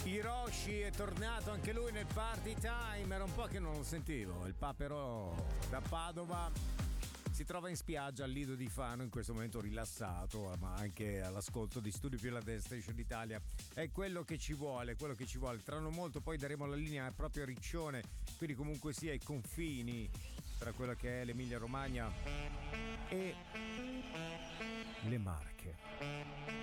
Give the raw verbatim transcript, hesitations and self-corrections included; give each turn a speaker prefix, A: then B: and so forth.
A: Hiroshi è tornato anche lui nel party time, era un po' che non lo sentivo. Il papero da Padova si trova in spiaggia al Lido di Fano in questo momento rilassato, ma anche all'ascolto di Studio Più la Dance Station Italia. È quello che ci vuole, quello che ci vuole. Tra non molto poi daremo la linea proprio a Riccione, quindi comunque sia ai confini tra quello che è l'Emilia Romagna e le Marche.